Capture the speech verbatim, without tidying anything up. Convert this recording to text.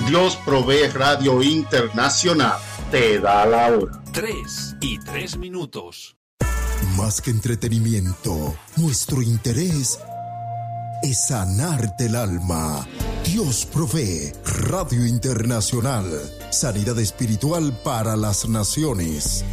Dios Provee Radio Internacional te da la hora. Tres y tres minutos. Más que entretenimiento, nuestro interés es sanarte el alma. Dios Provee Radio Internacional. Sanidad espiritual para las naciones.